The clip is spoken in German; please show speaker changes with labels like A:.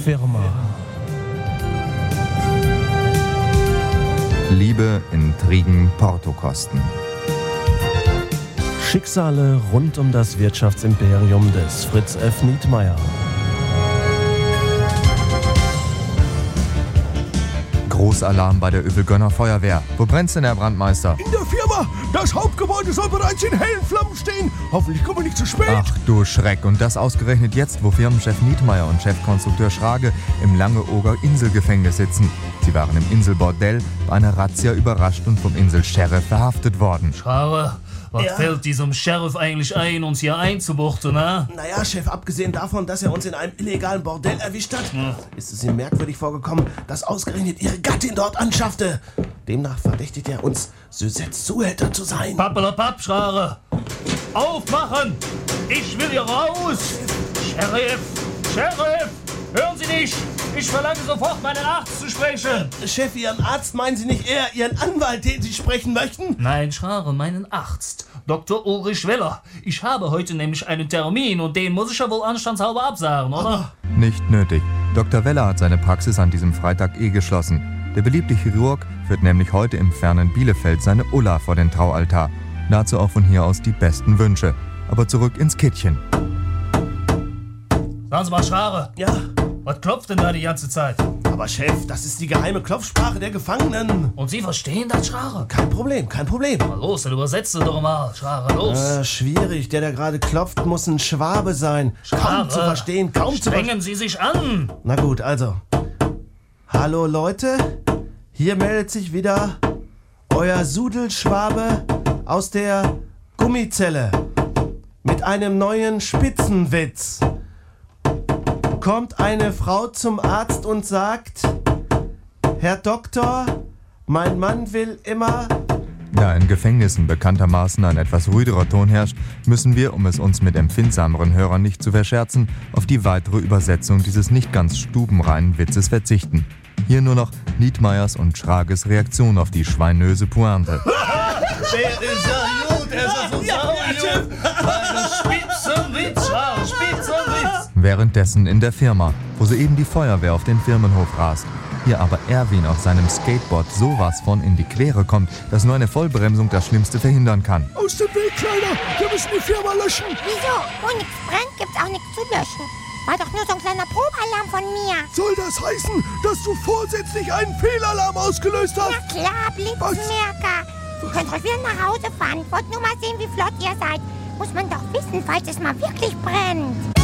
A: Firma.
B: Liebe, Intrigen, Portokosten.
A: Schicksale rund um das Wirtschaftsimperium des Fritz F. Nietmeyer.
B: Großalarm bei der Övelgönner Feuerwehr. Wo brennt's denn, Herr Brandmeister?
C: In der Firma! Das Hauptgebäude soll bereits in hellen Flammen stehen. Hoffentlich kommen wir nicht zu spät.
B: Ach du Schreck. Und das ausgerechnet jetzt, wo Firmenchef Nietmeyer und Chefkonstrukteur Schrage im Langeoger Inselgefängnis sitzen. Sie waren im Inselbordell bei einer Razzia überrascht und vom Insel-Sheriff verhaftet worden.
D: Schrage, was fällt diesem Sheriff eigentlich ein, uns hier einzubuchten, ne?
C: Naja, Chef, abgesehen davon, dass er uns in einem illegalen Bordell erwischt hat, ist es ihm merkwürdig vorgekommen, dass ausgerechnet Ihre Gattin dort anschaffte. Demnach verdächtigt er uns, Süsetts Zuhälter zu sein.
D: Pappelapapp, Schrage! Aufmachen! Ich will hier raus! Sheriff! Sheriff! Hören Sie nicht! Ich verlange sofort, meinen Arzt zu sprechen!
C: Chef, Ihren Arzt meinen Sie nicht eher Ihren Anwalt, den Sie sprechen möchten?
D: Nein, Schrage, meinen Arzt. Dr. Ulrich Weller. Ich habe heute nämlich einen Termin und den muss ich ja wohl anstandshalber absagen, oder?
B: Nicht nötig. Dr. Weller hat seine Praxis an diesem Freitag geschlossen. Der beliebte Chirurg führt nämlich heute im fernen Bielefeld seine Ulla vor den Traualtar. Dazu auch von hier aus die besten Wünsche. Aber zurück ins Kittchen.
D: Sagen Sie mal, Schrage.
C: Ja,
D: Was klopft denn da die ganze Zeit?
C: aber Chef, das ist die geheime Klopfsprache der Gefangenen.
D: Und Sie verstehen das, Schrage?
C: Kein Problem, kein Problem.
D: Na los, dann übersetze doch mal, Schrage, los.
C: Schwierig, der da gerade klopft, muss ein Schwabe sein. Kaum zu verstehen, kaum zu verstehen.
D: Strengen Sie sich an!
C: Na gut, also. Hallo Leute, hier meldet sich wieder euer Sudelschwabe aus der Gummizelle mit einem neuen Spitzenwitz. Kommt eine Frau zum Arzt und sagt: Herr Doktor, mein Mann will immer...
B: Da in Gefängnissen bekanntermaßen ein etwas rüderer Ton herrscht, müssen wir, um es uns mit empfindsameren Hörern nicht zu verscherzen, auf die weitere Übersetzung dieses nicht ganz stubenreinen Witzes verzichten. Hier nur noch Nietmeyers und Schrages Reaktion auf die schweinöse Pointe.
D: Der ist ja gut, der ist ja so saugut. Spitzenwitz, Schrage, Spitzenwitz.
B: Währenddessen in der Firma, wo soeben die Feuerwehr auf den Firmenhof rast. Hier aber Erwin auf seinem Skateboard sowas von in die Quere kommt, dass nur eine Vollbremsung das Schlimmste verhindern kann.
C: Aus dem Weg, Kleiner! Wir müssen die Firma löschen!
E: Wieso? Wo nichts brennt, gibt's auch nichts zu löschen. War doch nur so ein kleiner Probealarm von mir.
C: Soll das heißen, dass du vorsätzlich einen Fehlalarm ausgelöst hast?
E: Na klar, Blitzmerker. Ihr könnt euch wieder nach Hause fahren. Ich wollte nur mal sehen, wie flott ihr seid. Muss man doch wissen, falls es mal wirklich brennt.